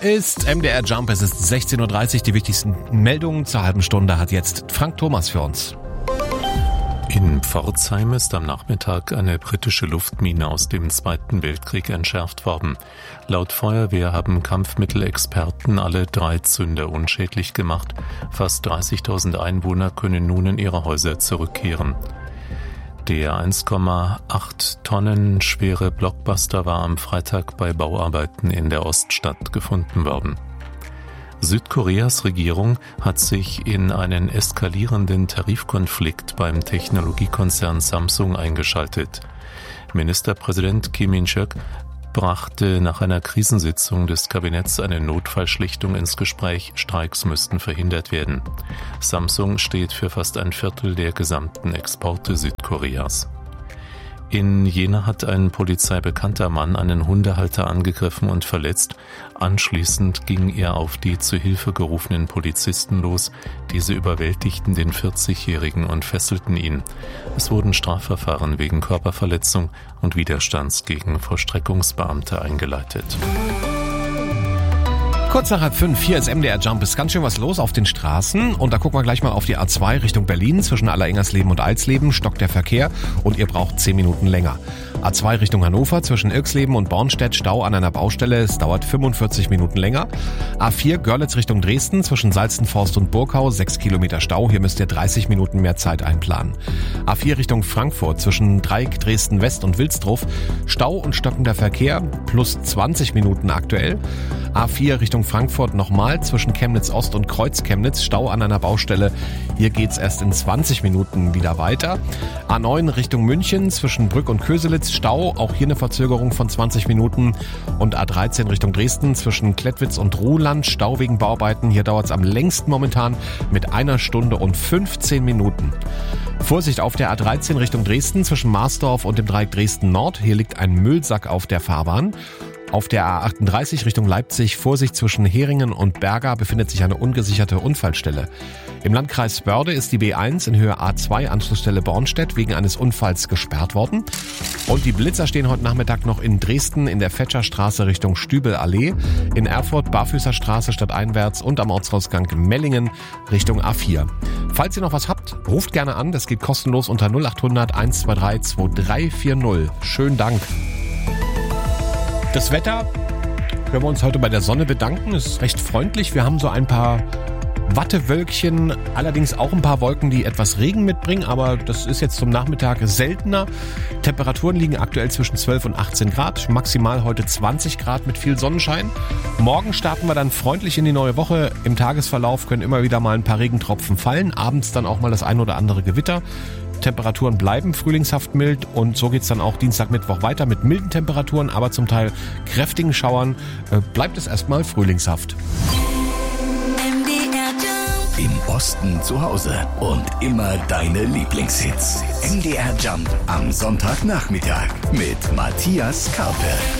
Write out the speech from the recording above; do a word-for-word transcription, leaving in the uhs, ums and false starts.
ist M D R Jump. Es ist sechzehn Uhr dreißig. Die wichtigsten Meldungen zur halben Stunde hat jetzt Frank Thomas für uns. In Pforzheim ist am Nachmittag eine britische Luftmine aus dem Zweiten Weltkrieg entschärft worden. Laut Feuerwehr haben Kampfmittelexperten alle drei Zünder unschädlich gemacht. Fast dreißigtausend Einwohner können nun in ihre Häuser zurückkehren. Der eins Komma acht Tonnen schwere Blockbuster war am Freitag bei Bauarbeiten in der Oststadt gefunden worden. Südkoreas Regierung hat sich in einen eskalierenden Tarifkonflikt beim Technologiekonzern Samsung eingeschaltet. Ministerpräsident Kim In-suk brachte nach einer Krisensitzung des Kabinetts eine Notfallschlichtung ins Gespräch, Streiks müssten verhindert werden. Samsung steht für fast ein Viertel der gesamten Exporte Südkoreas. In Jena hat ein polizeibekannter Mann einen Hundehalter angegriffen und verletzt. Anschließend ging er auf die zu Hilfe gerufenen Polizisten los. Diese überwältigten den vierzigjährigen und fesselten ihn. Es wurden Strafverfahren wegen Körperverletzung und Widerstands gegen Vollstreckungsbeamte eingeleitet. Kurz nach halb fünf, hier ist M D R Jump. Ist ganz schön was los auf den Straßen. Und da gucken wir gleich mal auf die A zwei Richtung Berlin. Zwischen Allerengersleben und Alsleben stockt der Verkehr und ihr braucht zehn Minuten länger. A zwei Richtung Hannover zwischen Irksleben und Bornstedt Stau an einer Baustelle. Es dauert fünfundvierzig Minuten länger. A vier Görlitz Richtung Dresden zwischen Salzenforst und Burgau. sechs Kilometer Stau. Hier müsst ihr dreißig Minuten mehr Zeit einplanen. A vier Richtung Frankfurt zwischen Dreieck Dresden West und Wilsdruff. Stau und stockender Verkehr plus zwanzig Minuten aktuell. A vier Richtung Frankfurt nochmal zwischen Chemnitz Ost und Kreuz Chemnitz. Stau an einer Baustelle. Hier geht's erst in zwanzig Minuten wieder weiter. A neun Richtung München zwischen Brück und Köselitz. Stau, auch hier eine Verzögerung von zwanzig Minuten. Und A dreizehn Richtung Dresden zwischen Klettwitz und Ruhland. Stau wegen Bauarbeiten. Hier dauert es am längsten momentan mit einer Stunde und fünfzehn Minuten. Vorsicht auf der A dreizehn Richtung Dresden zwischen Marsdorf und dem Dreieck Dresden Nord. Hier liegt ein Müllsack auf der Fahrbahn. Auf der A achtunddreißig Richtung Leipzig, Vorsicht zwischen Heringen und Berga, befindet sich eine ungesicherte Unfallstelle. Im Landkreis Börde ist die B eins in Höhe A zwei Anschlussstelle Bornstedt wegen eines Unfalls gesperrt worden. Und die Blitzer stehen heute Nachmittag noch in Dresden in der Fetscherstraße Richtung Stübelallee, in Erfurt Barfüßerstraße stadteinwärts und am Ortsausgang Mellingen Richtung A vier. Falls ihr noch was habt, ruft gerne an, das geht kostenlos unter null acht hundert eins zwei drei zwei drei vier null. Schönen Dank. Das Wetter können wir uns heute bei der Sonne bedanken. Es ist recht freundlich. Wir haben so ein paar Wattewölkchen, allerdings auch ein paar Wolken, die etwas Regen mitbringen, aber das ist jetzt zum Nachmittag seltener. Temperaturen liegen aktuell zwischen zwölf und achtzehn Grad, maximal heute zwanzig Grad mit viel Sonnenschein. Morgen starten wir dann freundlich in die neue Woche. Im Tagesverlauf können immer wieder mal ein paar Regentropfen fallen, abends dann auch mal das ein oder andere Gewitter. Temperaturen bleiben frühlingshaft mild und so geht's dann auch Dienstag, Mittwoch weiter mit milden Temperaturen, aber zum Teil kräftigen Schauern. Äh, bleibt es erstmal frühlingshaft. Im Osten zu Hause und immer deine Lieblingshits. M D R Jump am Sonntagnachmittag mit Matthias Karpe.